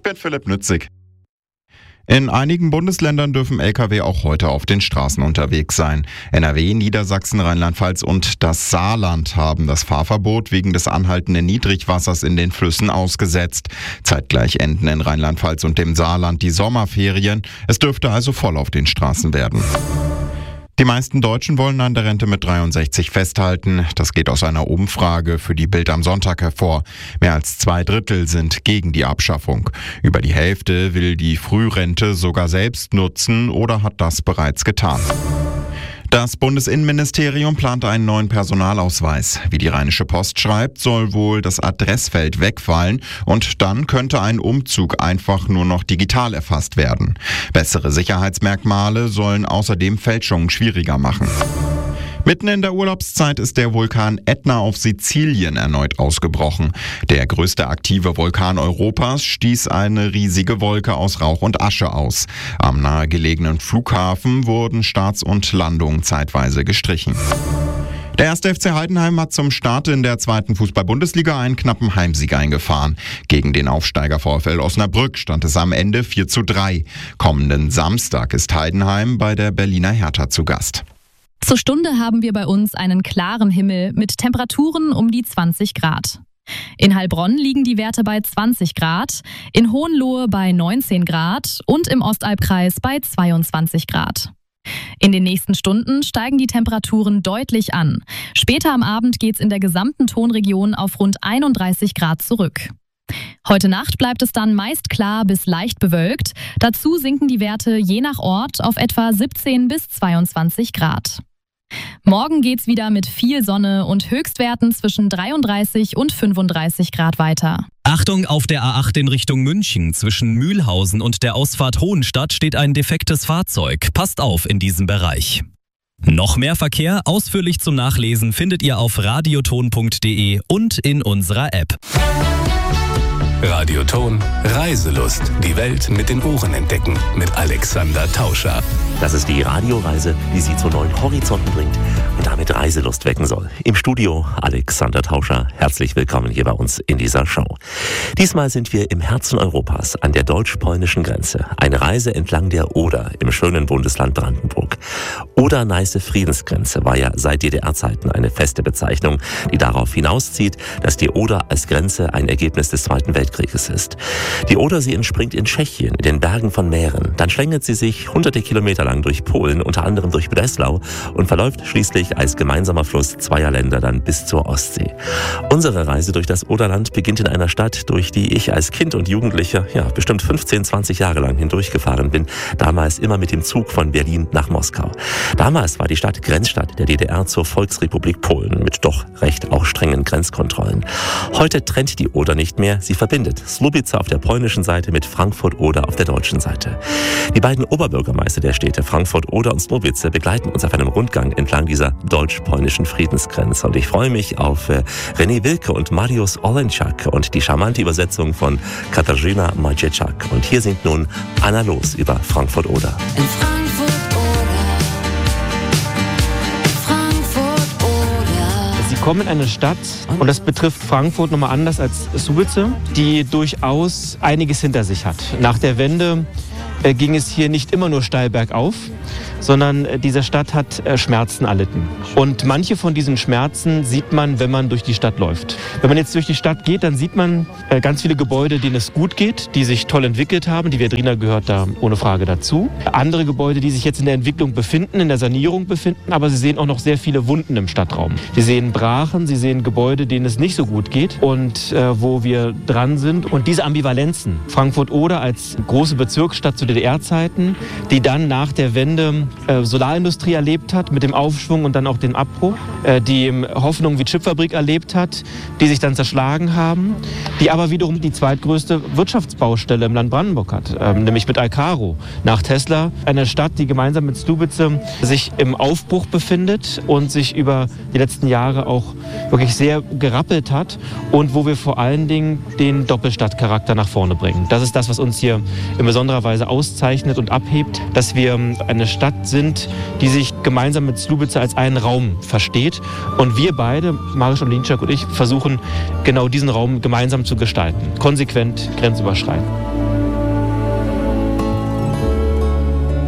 Ich bin Philipp Nützig. In einigen Bundesländern dürfen Lkw auch heute auf den Straßen unterwegs sein. NRW, Niedersachsen, Rheinland-Pfalz und das Saarland haben das Fahrverbot wegen des anhaltenden Niedrigwassers in den Flüssen ausgesetzt. Zeitgleich enden in Rheinland-Pfalz und dem Saarland die Sommerferien. Es dürfte also voll auf den Straßen werden. Die meisten Deutschen wollen an der Rente mit 63 festhalten. Das geht aus einer Umfrage für die Bild am Sonntag hervor. Mehr als 2/3 sind gegen die Abschaffung. Über die Hälfte will die Frührente sogar selbst nutzen oder hat das bereits getan. Das Bundesinnenministerium plant einen neuen Personalausweis. Wie die Rheinische Post schreibt, soll wohl das Adressfeld wegfallen und dann könnte ein Umzug einfach nur noch digital erfasst werden. Bessere Sicherheitsmerkmale sollen außerdem Fälschungen schwieriger machen. Mitten in der Urlaubszeit ist der Vulkan Ätna auf Sizilien erneut ausgebrochen. Der größte aktive Vulkan Europas stieß eine riesige Wolke aus Rauch und Asche aus. Am nahegelegenen Flughafen wurden Starts und Landungen zeitweise gestrichen. Der 1. FC Heidenheim hat zum Start in der 2. Fußball-Bundesliga einen knappen Heimsieg eingefahren. Gegen den Aufsteiger VfL Osnabrück stand es am Ende 4:3. Kommenden Samstag ist Heidenheim bei der Berliner Hertha zu Gast. Zur Stunde haben wir bei uns einen klaren Himmel mit Temperaturen um die 20 Grad. In Heilbronn liegen die Werte bei 20 Grad, in Hohenlohe bei 19 Grad und im Ostalbkreis bei 22 Grad. In den nächsten Stunden steigen die Temperaturen deutlich an. Später am Abend geht's in der gesamten Tonregion auf rund 31 Grad zurück. Heute Nacht bleibt es dann meist klar bis leicht bewölkt. Dazu sinken die Werte je nach Ort auf etwa 17 bis 22 Grad. Morgen geht's wieder mit viel Sonne und Höchstwerten zwischen 33 und 35 Grad weiter. Achtung, auf der A8 in Richtung München. Zwischen Mühlhausen und der Ausfahrt Hohenstadt steht ein defektes Fahrzeug. Passt auf in diesem Bereich. Noch mehr Verkehr, ausführlich zum Nachlesen, findet ihr auf radioton.de und in unserer App. Radioton Reiselust. Die Welt mit den Ohren entdecken. Mit Alexander Tauscher. Das ist die Radioreise, die Sie zu neuen Horizonten bringt und damit Reiselust wecken soll. Im Studio Alexander Tauscher. Herzlich willkommen hier bei uns in dieser Show. Diesmal sind wir im Herzen Europas an der deutsch-polnischen Grenze. Eine Reise entlang der Oder im schönen Bundesland Brandenburg. Oder-Neiße Friedensgrenze war ja seit DDR-Zeiten eine feste Bezeichnung, die darauf hinauszieht, dass die Oder als Grenze ein Ergebnis des Zweiten Weltkrieges ist. Die Oder, sie entspringt in Tschechien, in den Bergen von Mähren. Dann schlängelt sie sich hunderte Kilometer lang durch Polen, unter anderem durch Breslau und verläuft schließlich als gemeinsamer Fluss zweier Länder dann bis zur Ostsee. Unsere Reise durch das Oderland beginnt in einer Stadt, durch die ich als Kind und Jugendlicher bestimmt 15, 20 Jahre lang hindurchgefahren bin, damals immer mit dem Zug von Berlin nach Moskau. Damals war die Stadt Grenzstadt der DDR zur Volksrepublik Polen mit doch recht auch strengen Grenzkontrollen. Heute trennt die Oder nicht mehr, sie verbindet Słubice auf der polnischen Seite mit Frankfurt-Oder auf der deutschen Seite. Die beiden Oberbürgermeister der Städte Frankfurt-Oder und Słubice begleiten uns auf einem Rundgang entlang dieser deutsch-polnischen Friedensgrenze. Und ich freue mich auf René Wilke und Mariusz Oleńczak und die charmante Übersetzung von Katarzyna Maciejczak. Und hier singt nun Anna Los über Frankfurt-Oder. In Frankfurt-Oder. Sie kommen in eine Stadt, und das betrifft Frankfurt nochmal anders als Słubice, die durchaus einiges hinter sich hat. Nach der Wende ging es hier nicht immer nur steil bergauf, sondern diese Stadt hat Schmerzen erlitten. Und manche von diesen Schmerzen sieht man, wenn man durch die Stadt läuft. Wenn man jetzt durch die Stadt geht, dann sieht man ganz viele Gebäude, denen es gut geht, die sich toll entwickelt haben. Die Viadrina gehört da ohne Frage dazu. Andere Gebäude, die sich jetzt in der Entwicklung befinden, in der Sanierung befinden, aber Sie sehen auch noch sehr viele Wunden im Stadtraum. Sie sehen Brachen, Sie sehen Gebäude, denen es nicht so gut geht und wo wir dran sind. Und diese Ambivalenzen, Frankfurt-Oder als große Bezirksstadt zu DDR-Zeiten, die dann nach der Wende Solarindustrie erlebt hat, mit dem Aufschwung und dann auch den Abbruch, die Hoffnung wie Chipfabrik erlebt hat, die sich dann zerschlagen haben, die aber wiederum die zweitgrößte Wirtschaftsbaustelle im Land Brandenburg hat, nämlich mit Alcaro nach Tesla. Eine Stadt, die gemeinsam mit Słubice sich im Aufbruch befindet und sich über die letzten Jahre auch wirklich sehr gerappelt hat und wo wir vor allen Dingen den Doppelstadtcharakter nach vorne bringen. Das ist das, was uns hier in besonderer Weise auszeichnet und abhebt, dass wir eine Stadt sind, die sich gemeinsam mit Słubice als einen Raum versteht. Und wir beide, Mariusz Oleńczak und ich, versuchen genau diesen Raum gemeinsam zu gestalten. Konsequent, grenzüberschreitend.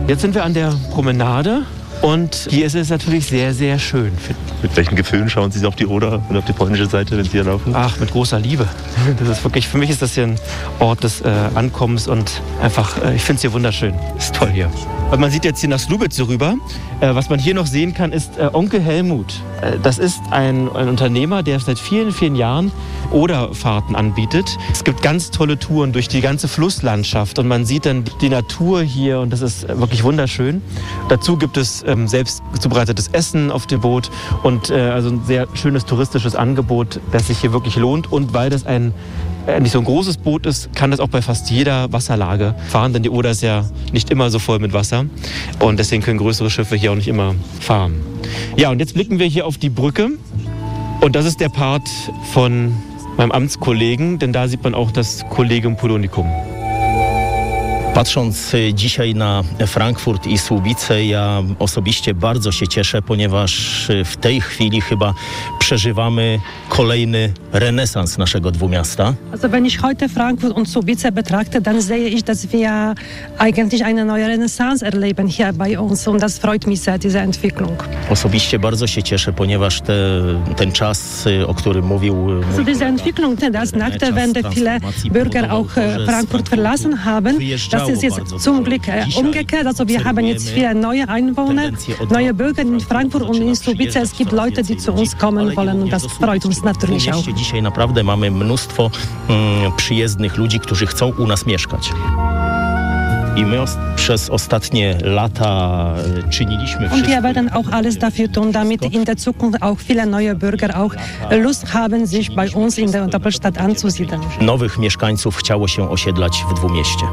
Jetzt sind wir an der Promenade. Und hier ist es natürlich sehr, sehr schön. Mit welchen Gefühlen schauen Sie auf die Oder und auf die polnische Seite, wenn Sie hier laufen? Ach, mit großer Liebe. Das ist wirklich, für mich ist das hier ein Ort des Ankommens und einfach, ich finde es hier wunderschön. Ist toll hier. Und man sieht jetzt hier nach Słubice rüber. Was man hier noch sehen kann, ist Onkel Helmut. Das ist ein Unternehmer, der seit vielen, vielen Jahren Oderfahrten anbietet. Es gibt ganz tolle Touren durch die ganze Flusslandschaft und man sieht dann die Natur hier und das ist wirklich wunderschön. Dazu gibt es selbst zubereitetes Essen auf dem Boot und also ein sehr schönes touristisches Angebot, das sich hier wirklich lohnt. Und weil das nicht so ein großes Boot ist, kann das auch bei fast jeder Wasserlage fahren, denn die Oder ist ja nicht immer so voll mit Wasser und deswegen können größere Schiffe hier auch nicht immer fahren. Ja, und jetzt blicken wir hier auf die Brücke und das ist der Part von meinem Amtskollegen, denn da sieht man auch das Collegium Polonicum. Patrząc dzisiaj na Frankfurt i Słubice, ja osobiście bardzo się cieszę, ponieważ w tej chwili chyba przeżywamy kolejny renesans naszego dwumiasta. Also wenn ich heute Frankfurt und Słubice betrachte, dann sehe ich, dass wir eigentlich eine neue Renaissance erleben hier bei uns und das freut mich sehr, diese Entwicklung. Osobiście bardzo się cieszę, ponieważ ten czas, o którym mówił also diese Entwicklung, dass nach der Wende viele Bürger auch Frankfurt verlassen haben, das ist jetzt zum Glück umgekehrt. Also wir haben jetzt viele neue Einwohner, neue Bürger in Frankfurt und in Słubice. Es gibt Leute, die zu uns kommen wollen und das freut uns natürlich auch. Dzisiaj naprawdę mamy mnóstwo przyjezdnych ludzi, którzy chcą u nas mieszkać. I my przez ostatnie lata czyniliśmy wszystko. Und wir werden auch alles dafür tun, damit in der Zukunft auch viele neue Bürger auch Lust haben, sich bei uns in der Doppelstadt anzusiedeln. Nowych mieszkańców chciało się osiedlać w Dwumieście.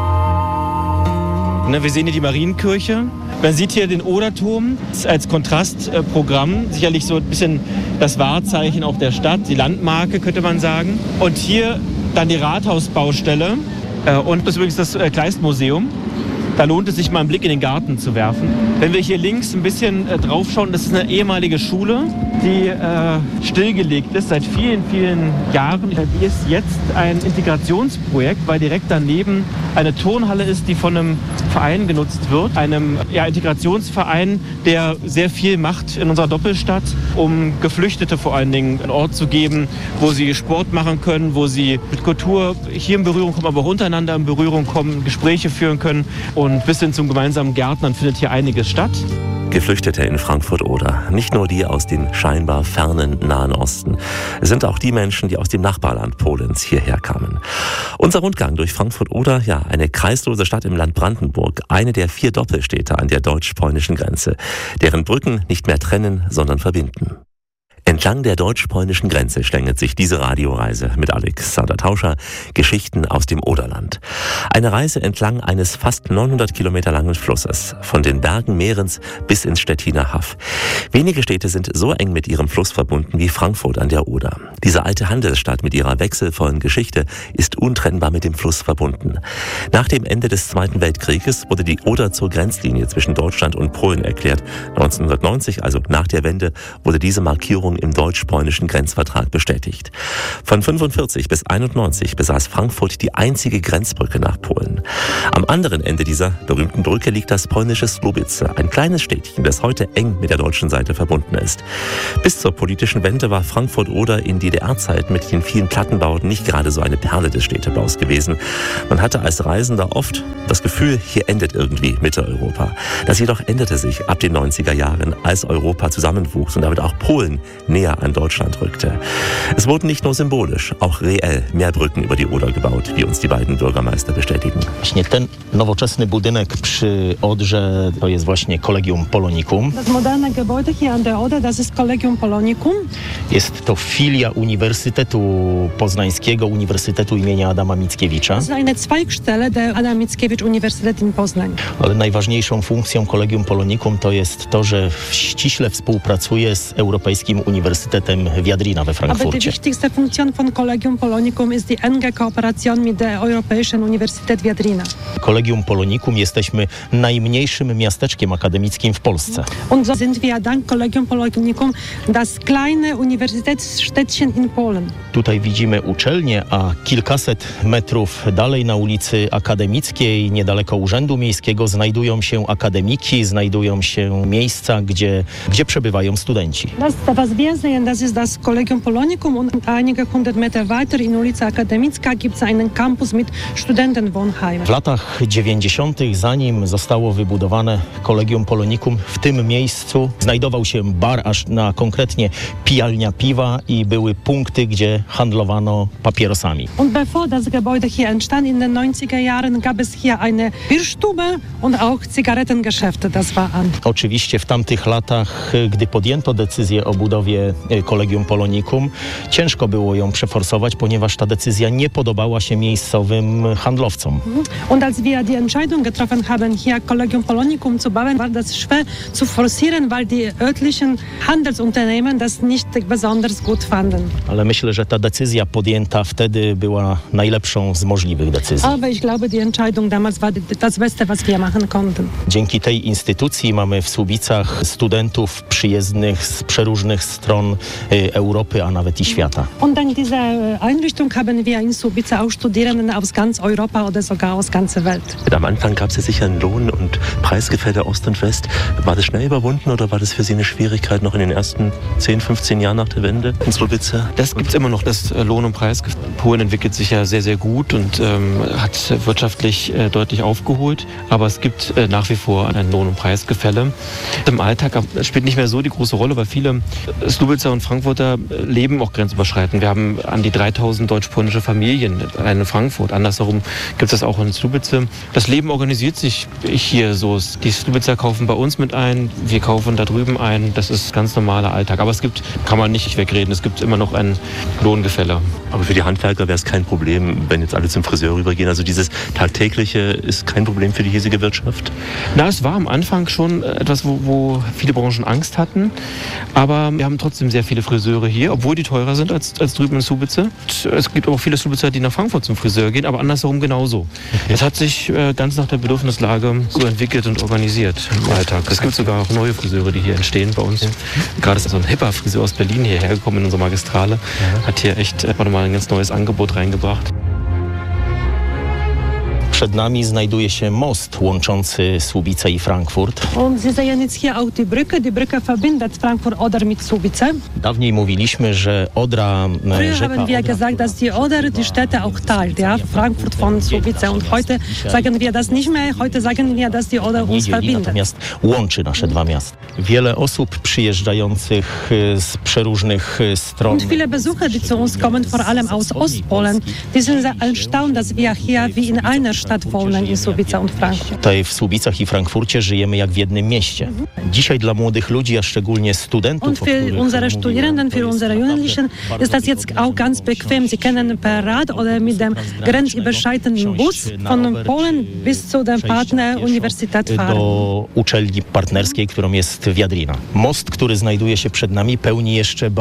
Wir sehen hier die Marienkirche. Man sieht hier den Oderturm als Kontrastprogramm. Sicherlich so ein bisschen das Wahrzeichen auch der Stadt, die Landmarke könnte man sagen. Und hier dann die Rathausbaustelle und das ist übrigens das Kleistmuseum. Da lohnt es sich mal einen Blick in den Garten zu werfen. Wenn wir hier links ein bisschen draufschauen, das ist eine ehemalige Schule, die stillgelegt ist seit vielen, vielen Jahren. Die ist jetzt ein Integrationsprojekt, weil direkt daneben eine Turnhalle ist, die von einem Verein genutzt wird. Einem Integrationsverein, der sehr viel macht in unserer Doppelstadt, um Geflüchtete vor allen Dingen einen Ort zu geben, wo sie Sport machen können, wo sie mit Kultur hier in Berührung kommen, aber auch untereinander in Berührung kommen, Gespräche führen können. Und bis hin zum gemeinsamen Gärtnern findet hier einiges statt. Geflüchtete in Frankfurt-Oder. Nicht nur die aus dem scheinbar fernen Nahen Osten. Es sind auch die Menschen, die aus dem Nachbarland Polens hierher kamen. Unser Rundgang durch Frankfurt-Oder, ja, eine kreislose Stadt im Land Brandenburg. Eine der 4 Doppelstädte an der deutsch-polnischen Grenze. Deren Brücken nicht mehr trennen, sondern verbinden. Entlang der deutsch-polnischen Grenze schlängelt sich diese Radioreise mit Alexander Tauscher, Geschichten aus dem Oderland. Eine Reise entlang eines fast 900 Kilometer langen Flusses, von den Bergen Mehrens bis ins Stettiner Haff. Wenige Städte sind so eng mit ihrem Fluss verbunden wie Frankfurt an der Oder. Diese alte Handelsstadt mit ihrer wechselvollen Geschichte ist untrennbar mit dem Fluss verbunden. Nach dem Ende des Zweiten Weltkrieges wurde die Oder zur Grenzlinie zwischen Deutschland und Polen erklärt. 1990, also nach der Wende, wurde diese Markierung im deutsch-polnischen Grenzvertrag bestätigt. Von 1945 bis 1991 besaß Frankfurt die einzige Grenzbrücke nach Polen. Am anderen Ende dieser berühmten Brücke liegt das polnische Słubice, ein kleines Städtchen, das heute eng mit der deutschen Seite verbunden ist. Bis zur politischen Wende war Frankfurt-Oder in DDR-Zeiten mit den vielen Plattenbauten nicht gerade so eine Perle des Städtebaus gewesen. Man hatte als Reisender oft das Gefühl, hier endet irgendwie Mitteleuropa. Das jedoch änderte sich ab den 90er Jahren, als Europa zusammenwuchs und damit auch Polen näher an Deutschland rückte. Es wurden nicht nur symbolisch, auch reell mehr Brücken über die Oder gebaut, wie uns die beiden Bürgermeister bestätigen. Właśnie ten nowoczesny budynek przy Odrze to jest właśnie Collegium Polonicum. Das moderne Gebäude hier an der Oder, das ist Collegium Polonicum. Jest to filia Uniwersytetu Poznańskiego, Uniwersytetu imienia Adama Mickiewicza. Das ist eine Zweigstelle der Adam Mickiewicz Universität in Poznań. Ale najważniejszą funkcją Collegium Polonicum to jest to, że ściśle współpracuje z Europejskim Uniwersytetem Uniwersytetem Viadrina we Aber die Frankfurcie. wichtigste Funktion von Collegium Polonicum ist die enge Kooperation mit der Europäischen Universität Viadrina. Collegium Polonicum jesteśmy najmniejszym miasteczkiem akademickim w Polsce. Und so sind wir dank Collegium Polonicum das kleine Universitätsstädtchen in Polen. Tutaj widzimy uczelnię, a kilkaset metrów dalej na ulicy Akademickiej, niedaleko Urzędu Miejskiego, znajdują się akademiki, znajdują się miejsca, gdzie przebywają studenci. Das was wir sehen, das ist das Collegium Polonicum und einige hundert Meter weiter in Ulica Akademicka gibt es einen Campus mit Studentenwohnheimen. W latach 90., zanim zostało wybudowane Collegium Polonicum, w tym miejscu znajdował się bar, aż na konkretnie pijalnia piwa i były punkty, gdzie handlowano papierosami. Und bevor das Gebäude hier entstand in den 90er Jahren, gab es hier eine Bierstube und auch Zigarettengeschäfte. Das war an. Oczywiście w tamtych latach, gdy podjęto decyzję o budowie Collegium Polonicum, ciężko było ją przeforsować, ponieważ ta decyzja nie podobała się miejscowym handlowcom. Und als wir die Entscheidung getroffen haben, hier Collegium Polonicum zu bauen, war das schwer zu forcieren, weil die örtlichen Handelsunternehmen das nicht besonders gut fanden. Ale myślę, że ta decyzja podjęta wtedy była najlepszą z możliwych decyzji. Aber ich glaube, die Entscheidung damals war das Beste, was wir machen konnten. Dzięki tej instytucji mamy w Słubicach studentów przyjezdnych z przeróżnych stron Europy, a nawet i świata. Und dank dieser Einrichtung haben wir in Słubice auch Studierenden aus ganz Europa oder sogar aus ganzer Welt. Am Anfang gab es ja sicher ein Lohn- und Preisgefälle Ost und West. War das schnell überwunden oder war das für Sie eine Schwierigkeit noch in den ersten 10, 15 Jahren nach der Wende in Słubice? Das gibt es immer noch, das Lohn- und Preisgefälle. Polen entwickelt sich ja sehr, sehr gut und hat wirtschaftlich deutlich aufgeholt. Aber es gibt nach wie vor ein Lohn- und Preisgefälle. Im Alltag spielt nicht mehr so die große Rolle, weil viele Słubicer und Frankfurter leben auch grenzüberschreitend. Wir haben an die 3000 deutsch-polnische Familien in Frankfurt. Andersherum gibt es das auch in Słubice. Das Leben organisiert sich hier so. Die Słubicer kaufen bei uns mit ein, wir kaufen da drüben ein. Das ist ganz normaler Alltag. Aber es gibt, kann man nicht wegreden, es gibt immer noch ein Lohngefälle. Aber für die Handwerker wäre es kein Problem, wenn jetzt alle zum Friseur rübergehen. Also dieses Tagtägliche ist kein Problem für die hiesige Wirtschaft? Na, es war am Anfang schon etwas, wo viele Branchen Angst hatten. Aber wir haben trotzdem sehr viele Friseure hier, obwohl die teurer sind als drüben in Słubice. Es gibt auch viele Słubicer, die nach Frankfurt zum Friseur gehen, aber andersherum genauso. Es hat sich ganz nach der Bedürfnislage so entwickelt und organisiert im Alltag. Es gibt sogar auch neue Friseure, die hier entstehen bei uns. Gerade ist so ein hipper Friseur aus Berlin hierher gekommen in unsere Magistrale. Hat hier echt mal ein ganz neues Angebot reingebracht. Przed nami znajduje się most łączący Słubice i Frankfurt. Und Sie sehen jetzt hier auch die Brücke. Die Brücke verbindet Frankfurt-Oder mit Słubice. Dawniej mówiliśmy, że Odra, Früher haben wir gesagt, dass die Oder die Städte auch teilt, ja, Frankfurt von Słubice. Und heute sagen wir das nicht mehr. Heute sagen wir, dass die Oder uns verbindet. Natomiast łączy nasze dwa miasta. Wiele osób przyjeżdżających z przeróżnych stron. Und viele Besucher, die zu uns kommen, vor allem aus Ostpolen, die sind sehr erstaunt, dass wir hier wie in einer Stadt wohnen, in Słubice und Frankfurt. Tutaj w Słubicach i Frankfurcie żyjemy jak w jednym mieście. Dzisiaj dla młodych ludzi, a szczególnie studentów, und für unsere Studierenden, für unsere Jugendlichen ist das jetzt auch ganz bequem. Sie können per Rad oder mit dem grenzüberschreitenden Bus von Polen bis zu der Partneruniversität fahren. Do uczelni partnerskiej, którą jest Viadrina. Most, który znajduje się przed nami, pełni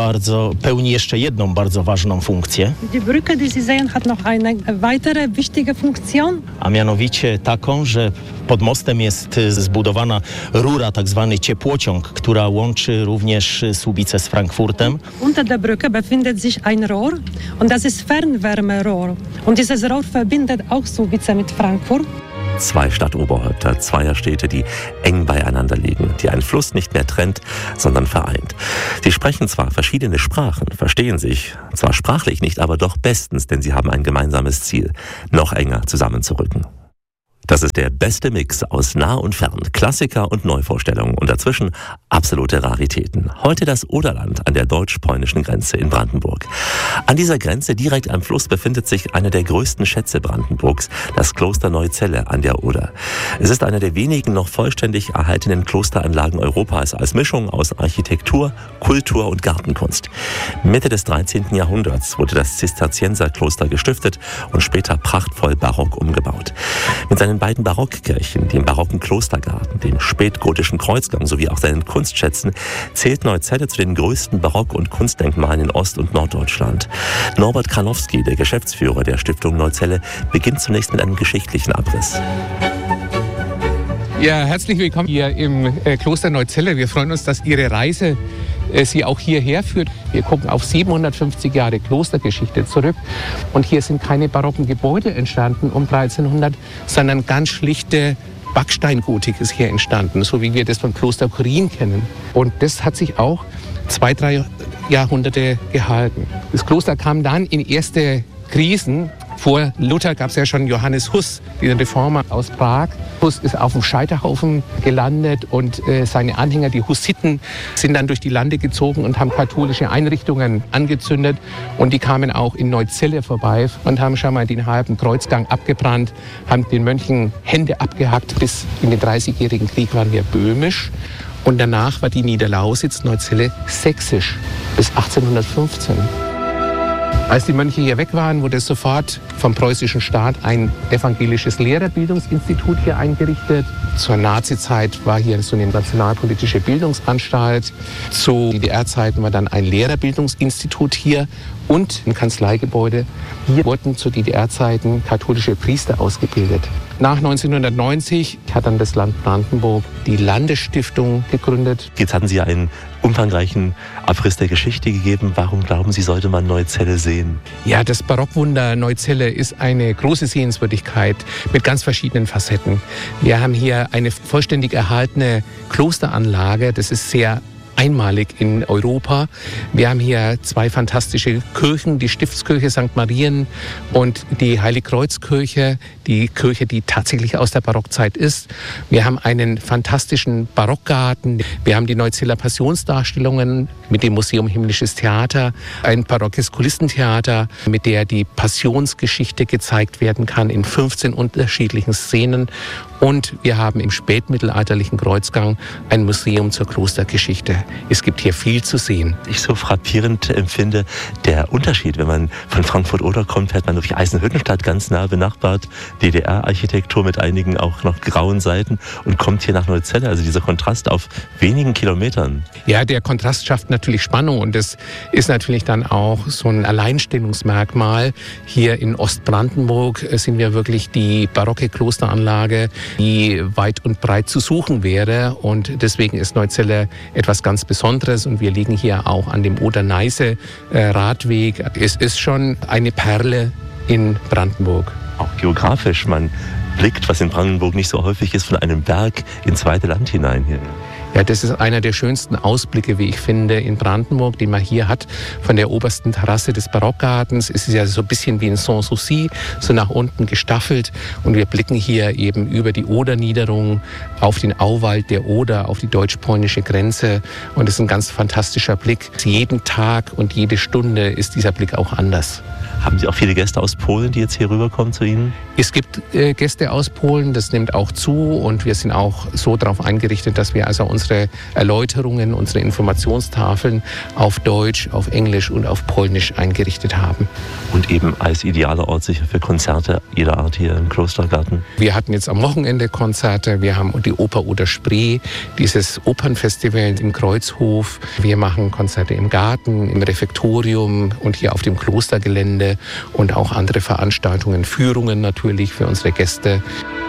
jeszcze jedną bardzo ważną funkcję. Die Brücke, die Sie sehen, hat noch eine weitere wichtige Funktion. A mianowicie taką, że pod mostem jest zbudowana rura, tak zwany ciepłociąg, która łączy również Słubice z Frankfurtem. Unter der Brücke befindet sich ein Rohr und das ist Fernwärmerohr. Und dieses Rohr verbindet auch Słubice mit Frankfurt. Zwei Stadtoberhäupter zweier Städte, die eng beieinander liegen, die ein Fluss nicht mehr trennt, sondern vereint. Sie sprechen zwar verschiedene Sprachen, verstehen sich zwar sprachlich nicht, aber doch bestens, denn sie haben ein gemeinsames Ziel, noch enger zusammenzurücken. Das ist der beste Mix aus nah und fern, Klassiker und Neuvorstellungen und dazwischen absolute Raritäten. Heute das Oderland an der deutsch-polnischen Grenze in Brandenburg. An dieser Grenze direkt am Fluss befindet sich einer der größten Schätze Brandenburgs, das Kloster Neuzelle an der Oder. Es ist einer der wenigen noch vollständig erhaltenen Klosteranlagen Europas als Mischung aus Architektur, Kultur und Gartenkunst. Mitte des 13. Jahrhunderts wurde das Zisterzienserkloster gestiftet und später prachtvoll barock umgebaut. Mit seinen seinen beiden Barockkirchen, dem barocken Klostergarten, dem spätgotischen Kreuzgang sowie auch seinen Kunstschätzen, zählt Neuzelle zu den größten Barock- und Kunstdenkmalen in Ost- und Norddeutschland. Norbert Kranowski, der Geschäftsführer der Stiftung Neuzelle, beginnt zunächst mit einem geschichtlichen Abriss. Ja, herzlich willkommen hier im Kloster Neuzelle. Wir freuen uns, dass Ihre Reise Sie auch hierher führt. Wir gucken auf 750 Jahre Klostergeschichte zurück. Und hier sind keine barocken Gebäude entstanden um 1300, sondern ganz schlichte Backsteingotik ist hier entstanden, so wie wir das vom Kloster Chorin kennen. Und das hat sich auch 2-3 Jahrhunderte gehalten. Das Kloster kam dann in erste Krisen. Vor Luther gab es ja schon Johannes Huss, den Reformer aus Prag. Huss ist auf dem Scheiterhaufen gelandet und seine Anhänger, die Hussiten, sind dann durch die Lande gezogen und haben katholische Einrichtungen angezündet. Und die kamen auch in Neuzelle vorbei und haben schon mal den halben Kreuzgang abgebrannt, haben den Mönchen Hände abgehackt. Bis in den 30-jährigen Krieg waren wir böhmisch. Und danach war die Niederlausitz, Neuzelle, sächsisch bis 1815. Als die Mönche hier weg waren, wurde sofort vom preußischen Staat ein evangelisches Lehrerbildungsinstitut hier eingerichtet. Zur Nazizeit war hier so eine nationalpolitische Bildungsanstalt. Zu DDR-Zeiten war dann ein Lehrerbildungsinstitut hier und ein Kanzleigebäude. Hier wurden zu DDR-Zeiten katholische Priester ausgebildet. Nach 1990 hat dann das Land Brandenburg die Landesstiftung gegründet. Jetzt hatten Sie ja einen umfangreichen Abriss der Geschichte gegeben. Warum glauben Sie, sollte man Neuzelle sehen? Ja, das Barockwunder Neuzelle ist eine große Sehenswürdigkeit mit ganz verschiedenen Facetten. Wir haben hier eine vollständig erhaltene Klosteranlage. Das ist sehr einmalig in Europa. Wir haben hier 2 fantastische Kirchen, die Stiftskirche St. Marien und die Heiligkreuzkirche, die Kirche, die tatsächlich aus der Barockzeit ist. Wir haben einen fantastischen Barockgarten. Wir haben die Neuzeller Passionsdarstellungen mit dem Museum Himmlisches Theater, ein barockes Kulissentheater, mit der die Passionsgeschichte gezeigt werden kann in 15 unterschiedlichen Szenen. Und wir haben im spätmittelalterlichen Kreuzgang ein Museum zur Klostergeschichte. Es gibt hier viel zu sehen. Ich so frappierend empfinde, der Unterschied, wenn man von Frankfurt-Oder kommt, fährt man durch Eisenhüttenstadt, ganz nah benachbart, DDR-Architektur mit einigen auch noch grauen Seiten und kommt hier nach Neuzelle. Also dieser Kontrast auf wenigen Kilometern. Ja, der Kontrast schafft natürlich Spannung und das ist natürlich dann auch so ein Alleinstellungsmerkmal. Hier in Ostbrandenburg sind wir wirklich die barocke Klosteranlage, die weit und breit zu suchen wäre. Und deswegen ist Neuzelle etwas ganz Besonderes. Und wir liegen hier auch an dem Oder-Neiße-Radweg. Es ist schon eine Perle in Brandenburg. Auch geografisch, man blickt, was in Brandenburg nicht so häufig ist, von einem Berg ins weite Land hinein hier. Ja, das ist einer der schönsten Ausblicke, wie ich finde, in Brandenburg, den man hier hat. Von der obersten Terrasse des Barockgartens ist es ja so ein bisschen wie ein Sanssouci, so nach unten gestaffelt. Und wir blicken hier eben über die Oderniederung auf den Auwald der Oder, auf die deutsch-polnische Grenze. Und es ist ein ganz fantastischer Blick. Jeden Tag und jede Stunde ist dieser Blick auch anders. Haben Sie auch viele Gäste aus Polen, die jetzt hier rüberkommen zu Ihnen? Es gibt Gäste aus Polen, das nimmt auch zu. Und wir sind auch so darauf eingerichtet, dass wir also unsere Erläuterungen, unsere Informationstafeln auf Deutsch, auf Englisch und auf Polnisch eingerichtet haben. Und eben als idealer Ort sicher für Konzerte jeder Art hier im Klostergarten? Wir hatten jetzt am Wochenende Konzerte. Wir haben die Oper Oder Spree, dieses Opernfestival im Kreuzhof. Wir machen Konzerte im Garten, im Refektorium und hier auf dem Klostergelände und auch andere Veranstaltungen, Führungen natürlich für unsere Gäste.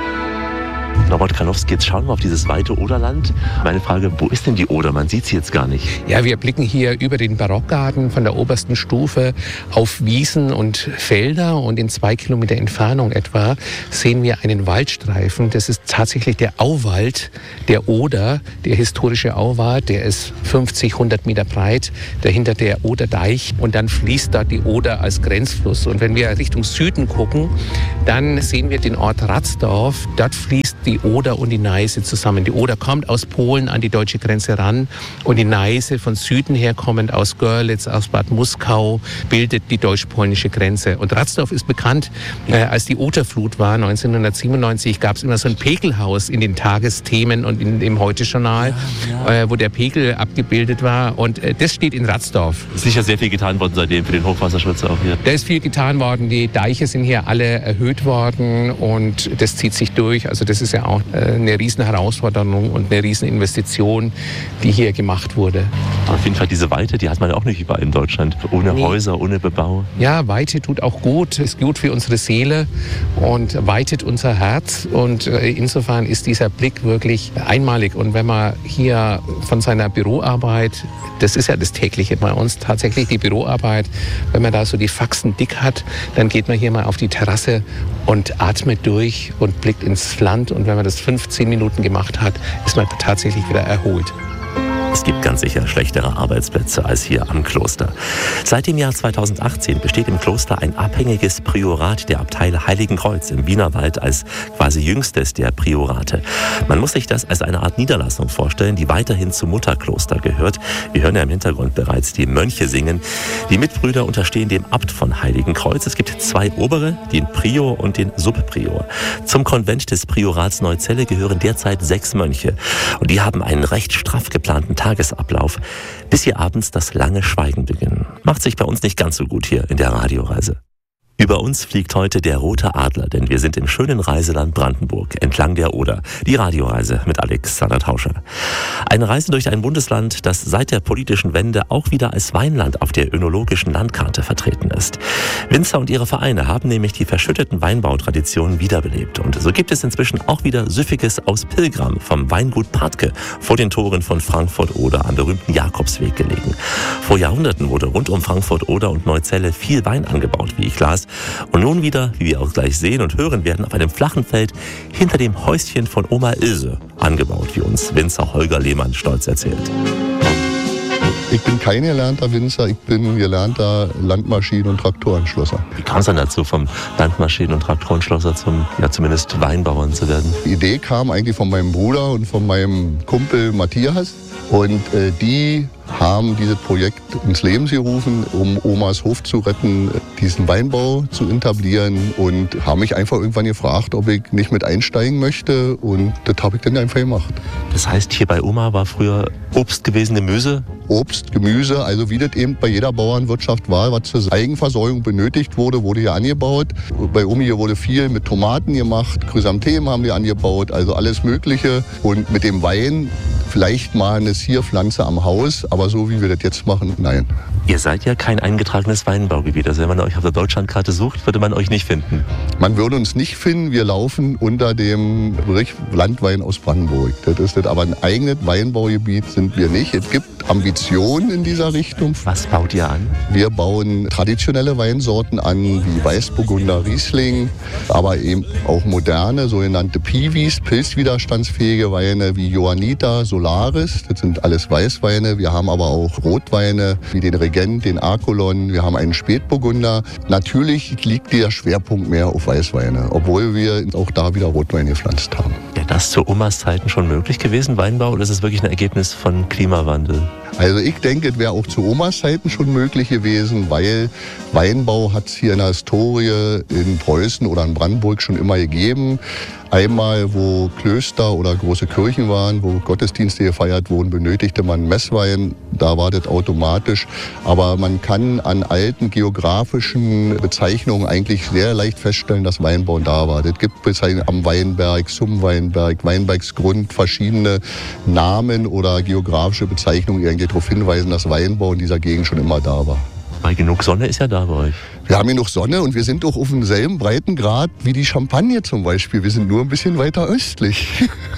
Norbert Kranowski, jetzt schauen wir auf dieses weite Oderland. Meine Frage, wo ist denn die Oder? Man sieht sie jetzt gar nicht. Ja, wir blicken hier über den Barockgarten von der obersten Stufe auf Wiesen und Felder und in 2 Kilometer Entfernung etwa sehen wir einen Waldstreifen. Das ist tatsächlich der Auwald der Oder, der historische Auwald. Der ist 50, 100 Meter breit, dahinter der Oderdeich und dann fließt da die Oder als Grenzfluss. Und wenn wir Richtung Süden gucken, dann sehen wir den Ort Ratzdorf. Dort fließt die Oder und die Neiße zusammen. Die Oder kommt aus Polen an die deutsche Grenze ran und die Neiße von Süden her kommend aus Görlitz, aus Bad Muskau, bildet die deutsch-polnische Grenze. Und Ratzdorf ist bekannt, als die Oterflut war, 1997, gab es immer so ein Pegelhaus in den Tagesthemen und im Heute-Journal, wo der Pegel abgebildet war. Und das steht in Ratzdorf. Ist sicher sehr viel getan worden seitdem für den Hochwasserschutz auch hier. Da ist viel getan worden. Die Deiche sind hier alle erhöht worden und das zieht sich durch. Also das ist ja auch eine riesen Herausforderung und eine riesen Investition, die hier gemacht wurde. Aber auf jeden Fall diese Weite, die hat man ja auch nicht überall in Deutschland. Ohne Häuser, ohne Bebauung. Ja, Weite tut auch gut. Ist gut für unsere Seele und weitet unser Herz. Und insofern ist dieser Blick wirklich einmalig. Und wenn man hier von seiner Büroarbeit, das ist ja das Tägliche bei uns, tatsächlich die Büroarbeit, wenn man da so die Faxen dick hat, dann geht man hier mal auf die Terrasse und atmet durch und blickt ins Land. Und wenn man das 15 Minuten gemacht hat, ist man tatsächlich wieder erholt. Es gibt ganz sicher schlechtere Arbeitsplätze als hier am Kloster. Seit dem Jahr 2018 besteht im Kloster ein abhängiges Priorat der Abtei Heiligenkreuz im Wienerwald als quasi jüngstes der Priorate. Man muss sich das als eine Art Niederlassung vorstellen, die weiterhin zum Mutterkloster gehört. Wir hören ja im Hintergrund bereits die Mönche singen. Die Mitbrüder unterstehen dem Abt von Heiligenkreuz. Es gibt 2 Obere, den Prior und den Subprior. Zum Konvent des Priorats Neuzelle gehören derzeit 6 Mönche. Und die haben einen recht straff geplanten Tagesablauf, bis hier abends das lange Schweigen beginnt. Macht sich bei uns nicht ganz so gut hier in der Radioreise. Über uns fliegt heute der Rote Adler, denn wir sind im schönen Reiseland Brandenburg, entlang der Oder. Die Radioreise mit Alexander Tauscher. Eine Reise durch ein Bundesland, das seit der politischen Wende auch wieder als Weinland auf der önologischen Landkarte vertreten ist. Winzer und ihre Vereine haben nämlich die verschütteten Weinbautraditionen wiederbelebt. Und so gibt es inzwischen auch wieder Süffiges aus Pilgram vom Weingut Partke vor den Toren von Frankfurt-Oder am berühmten Jakobsweg gelegen. Vor Jahrhunderten wurde rund um Frankfurt-Oder und Neuzelle viel Wein angebaut, wie ich las. Und nun wieder, wie wir auch gleich sehen und hören werden, auf einem flachen Feld hinter dem Häuschen von Oma Ilse angebaut, wie uns Winzer Holger Lehmann stolz erzählt. Ich bin kein gelernter Winzer, ich bin gelernter Landmaschinen- und Traktorenschlosser. Wie kam es dann dazu, vom Landmaschinen- und Traktorenschlosser zum, ja zumindest Weinbauern zu werden? Die Idee kam eigentlich von meinem Bruder und von meinem Kumpel Matthias. Und die haben dieses Projekt ins Leben gerufen, um Omas Hof zu retten, diesen Weinbau zu etablieren und haben mich einfach irgendwann gefragt, ob ich nicht mit einsteigen möchte und das habe ich dann einfach gemacht. Das heißt, hier bei Oma war früher Obst gewesen, Gemüse? Obst, Gemüse, also wie das eben bei jeder Bauernwirtschaft war, was zur Eigenversorgung benötigt wurde, wurde hier angebaut. Bei Omi hier wurde viel mit Tomaten gemacht, Chrysanthemen haben wir angebaut, also alles Mögliche. Und mit dem Wein vielleicht mal eine Zierpflanze am Haus, aber so wie wir das jetzt machen, nein. Ihr seid ja kein eingetragenes Weinbaugebiet. Also wenn man euch auf der Deutschlandkarte sucht, würde man euch nicht finden. Man würde uns nicht finden. Wir laufen unter dem Bericht Landwein aus Brandenburg. Das ist das. Aber ein eigenes Weinbaugebiet sind wir nicht. Es gibt Ambitionen in dieser Richtung. Was baut ihr an? Wir bauen traditionelle Weinsorten an, wie Weißburgunder, Riesling, aber eben auch moderne, sogenannte Piwis, pilzwiderstandsfähige Weine wie Johanniter, Solaris. Das sind alles Weißweine. Wir haben aber auch Rotweine wie den Regent, den Arkolon. Wir haben einen Spätburgunder. Natürlich liegt der Schwerpunkt mehr auf Weißweine, obwohl wir auch da wieder Rotwein gepflanzt haben. Ja, das zu Omas Zeiten schon möglich gewesen, Weinbau, oder ist es wirklich ein Ergebnis von Klimawandel? Also ich denke, es wäre auch zu Omas Zeiten schon möglich gewesen, weil Weinbau hat es hier in der Historie in Preußen oder in Brandenburg schon immer gegeben. Einmal, wo Klöster oder große Kirchen waren, wo Gottesdienste gefeiert wurden, benötigte man Messwein. Da war das automatisch. Aber man kann an alten geografischen Bezeichnungen eigentlich sehr leicht feststellen, dass Weinbau da war. Es gibt Bezeichnungen am Weinberg, zum Weinberg, Weinbergsgrund, verschiedene Namen oder geografische Bezeichnungen, die eigentlich darauf hinweisen, dass Weinbau in dieser Gegend schon immer da war. Weil genug Sonne ist ja da bei euch. Wir haben genug Sonne und wir sind doch auf demselben Breitengrad wie die Champagne zum Beispiel. Wir sind nur ein bisschen weiter östlich.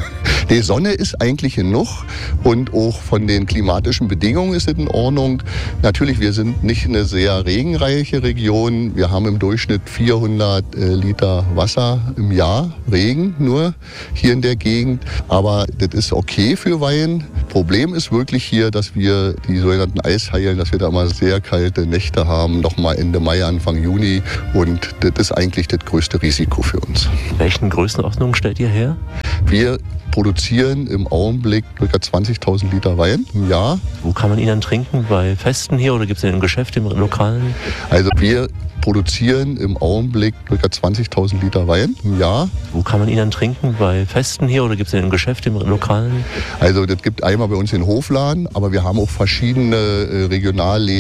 Die Sonne ist eigentlich genug und auch von den klimatischen Bedingungen ist es in Ordnung. Natürlich, wir sind nicht eine sehr regenreiche Region. Wir haben im Durchschnitt 400 Liter Wasser im Jahr, Regen nur hier in der Gegend. Aber das ist okay für Wein. Problem ist wirklich hier, dass wir die sogenannten Eisheilen, dass wir da immer sehr kalte Nächte haben, nochmal Ende Mai, Anfang Juni. Und das ist eigentlich das größte Risiko für uns. Welchen Größenordnungen stellt ihr her? Wir produzieren im Augenblick ca. 20.000 Liter Wein im Jahr. Wo kann man ihn dann trinken? Bei Festen hier oder gibt es den im Geschäft, im Lokalen? Also wir produzieren im Augenblick ca. 20.000 Liter Wein im Jahr. Wo kann man ihn dann trinken? Bei Festen hier oder gibt es den im Geschäft, im Lokalen? Also das gibt einmal bei uns den Hofladen, aber wir haben auch verschiedene Regionalläden